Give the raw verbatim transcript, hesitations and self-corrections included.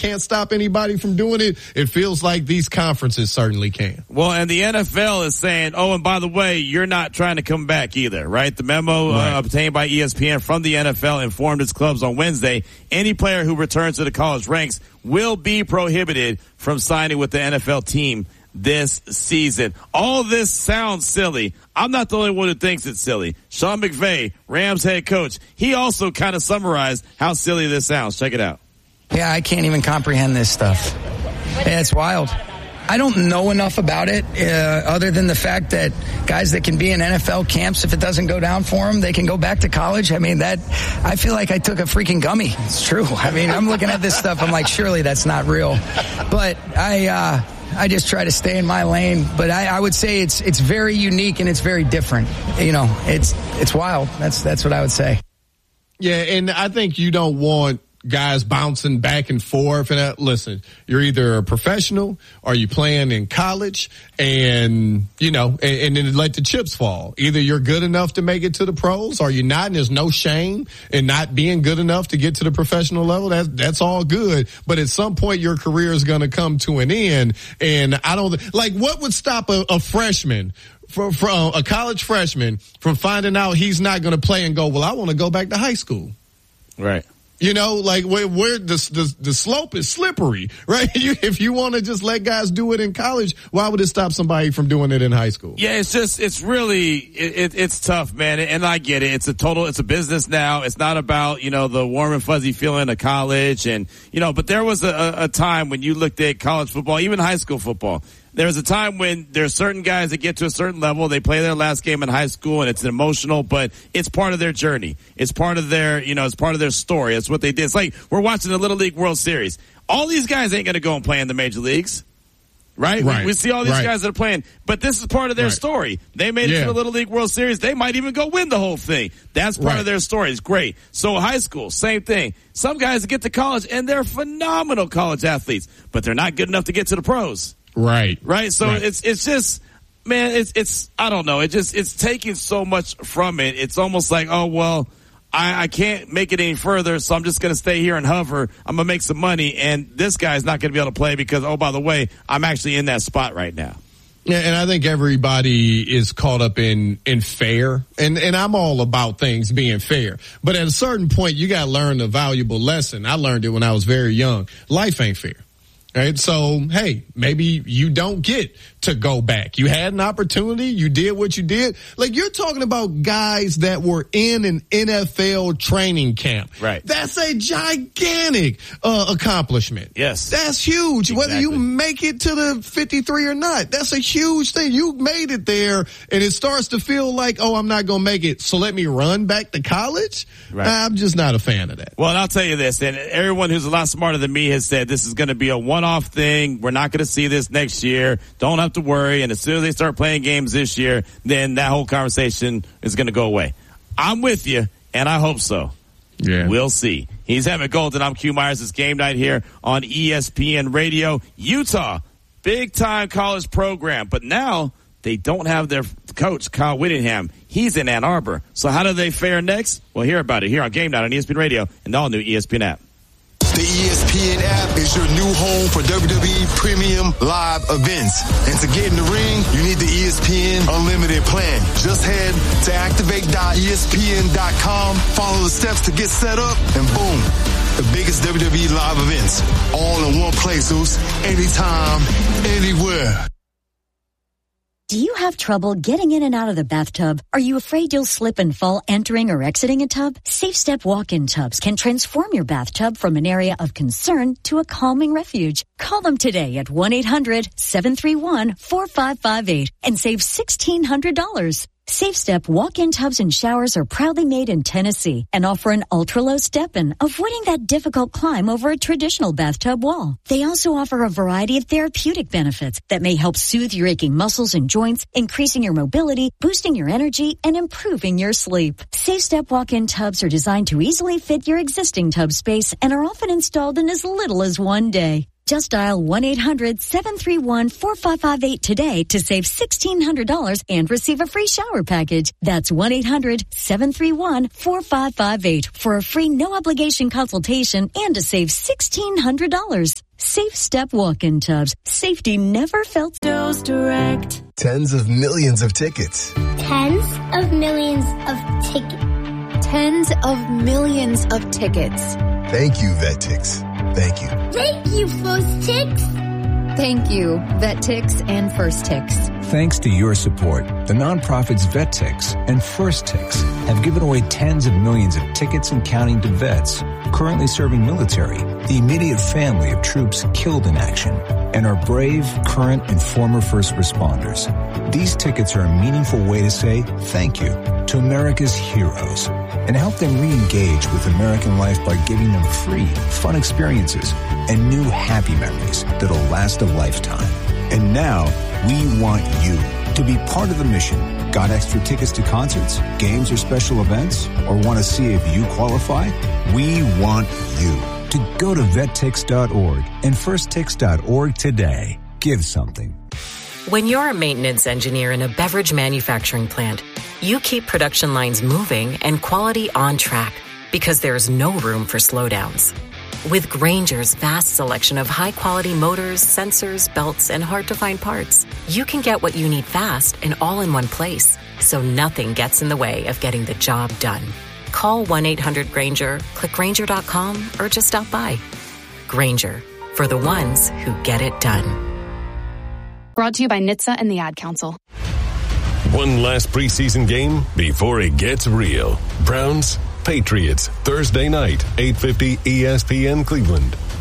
can't stop anybody from doing it, it feels like these conferences certainly can. Well, and the N F L is saying, oh, and by the way, you're not trying to come back either, right? The memo right. Uh, obtained by E S P N from the N F L informed its clubs on Wednesday, any player who returns to the college ranks will be prohibited from signing with the N F L team this season. All this sounds silly. I'm not the only one who thinks it's silly. Sean McVay, Rams head coach, he also kind of summarized how silly this sounds. Check it out. Yeah, I can't even comprehend this stuff. Yeah, it's wild. I don't know enough about it uh, other than the fact that guys that can be in N F L camps, if it doesn't go down for them, they can go back to college. I mean, that I feel like I took a freaking gummy. It's true. I mean, I'm looking at this stuff. I'm like, surely that's not real. But I, uh, I just try to stay in my lane. But I, I would say it's it's very unique and it's very different. You know, it's it's wild. That's that's what I would say. Yeah, and I think you don't want guys bouncing back and forth. And uh, listen, you're either a professional or you playing in college, and you know, and, and then let the chips fall. Either you're good enough to make it to the pros, or you're not. And there's no shame in not being good enough to get to the professional level. That's that's all good. But at some point, your career is going to come to an end. And I don't like what would stop a, a freshman. From, from a college freshman from finding out he's not going to play and go, well, I want to go back to high school. Right. You know, like where, where the, the the slope is slippery, right? You, if you want to just let guys do it in college, why would it stop somebody from doing it in high school? Yeah, it's just, it's really, it, it, it's tough, man. And I get it. It's a total, it's a business now. It's not about, you know, the warm and fuzzy feeling of college. And, you know, but there was a, a time when you looked at college football, even high school football. There was a time when there's certain guys that get to a certain level, they play their last game in high school, and it's emotional, but it's part of their journey. It's part of their, you know, it's part of their story. It's what they did. It's like we're watching the Little League World Series. All these guys ain't going to go and play in the major leagues, right? right. We, we see all these right. guys that are playing, but this is part of their right. story. They made it yeah. to the Little League World Series. They might even go win the whole thing. That's part right. of their story. It's great. So high school, same thing. Some guys get to college, and they're phenomenal college athletes, but they're not good enough to get to the pros. Right. Right. So right. it's, it's just, man, it's, it's, I don't know. It just, it's taking so much from it. It's almost like, oh, well, I, I can't make it any further, so I'm just going to stay here and hover. I'm going to make some money, and this guy's not going to be able to play because, oh, by the way, I'm actually in that spot right now. Yeah, and I think everybody is caught up in, in fair, and, and I'm all about things being fair. But at a certain point, you got to learn a valuable lesson. I learned it when I was very young. Life ain't fair. Right. So, hey, maybe you don't get to go back. You had an opportunity. You did what you did. Like, you're talking about guys that were in an N F L training camp. Right. That's a gigantic uh, accomplishment. Yes. That's huge. Exactly. Whether you make it to the fifty-three or not, that's a huge thing. You made it there, and it starts to feel like, oh, I'm not going to make it, so let me run back to college. Right. I'm just not a fan of that. Well, and I'll tell you this, and everyone who's a lot smarter than me has said this is going to be a one-off thing. We're not going to see this next year. Don't have to worry. And as soon as they start playing games this year, then that whole conversation is going to go away. I'm with you, and I hope so. Yeah. We'll see. He's Emmett Golden. I'm Q Myers. It's Game Night here on E S P N Radio. Utah, big-time college program. But now they don't have their coach, Kyle Whittingham. He's in Ann Arbor. So how do they fare next? We'll hear about it here on Game Night on E S P N Radio and the all-new E S P N app. The E S P N app is your new home for W W E Premium Live events. And to get in the ring, you need the E S P N Unlimited plan. Just head to activate dot E S P N dot com, follow the steps to get set up, and boom, the biggest W W E live events. All in one place, Zeus. Anytime, anywhere. Do you have trouble getting in and out of the bathtub? Are you afraid you'll slip and fall entering or exiting a tub? Safe Step walk-in tubs can transform your bathtub from an area of concern to a calming refuge. Call them today at one eight hundred seven three one four five five eight and save sixteen hundred dollars. Safe Step walk-in tubs and showers are proudly made in Tennessee and offer an ultra-low step-in, avoiding that difficult climb over a traditional bathtub wall. They also offer a variety of therapeutic benefits that may help soothe your aching muscles and joints, increasing your mobility, boosting your energy, and improving your sleep. Safe Step walk-in tubs are designed to easily fit your existing tub space and are often installed in as little as one day. Just dial one eight hundred seven three one four five five eight today to save sixteen hundred dollars and receive a free shower package. That's one eight hundred seven three one four five five eight for a free no-obligation consultation and to save sixteen hundred dollars. Safe Step walk-in tubs. Safety never felt so direct. Tens of millions of tickets. Tens of millions of tickets. Tens of millions of tickets. Thank you, VetTix. Thank you. Thank you, First Tix. Thank you, VetTix and First Tix. Thanks to your support, the nonprofits VetTix and First Tix have given away tens of millions of tickets and counting to vets currently serving military, the immediate family of troops killed in action, and our brave, current, and former first responders. These tickets are a meaningful way to say thank you to America's heroes and help them re-engage with American life by giving them free, fun experiences and new happy memories that'll last a lifetime. And now, we want you to be part of the mission. Got extra tickets to concerts, games, or special events? Or want to see if you qualify? We want you to go to vet tix dot org and first tix dot org today. Give something. When you're a maintenance engineer in a beverage manufacturing plant, you keep production lines moving and quality on track because there's no room for slowdowns. With Grainger's vast selection of high-quality motors, sensors, belts, and hard-to-find parts, you can get what you need fast and all in one place, so nothing gets in the way of getting the job done. Call one eight hundred Grainger, click Grainger dot com, or just stop by. Grainger, for the ones who get it done. Brought to you by N H T S A and the Ad Council. One last preseason game before it gets real. Browns, Patriots, Thursday night, eight fifty E S P N Cleveland.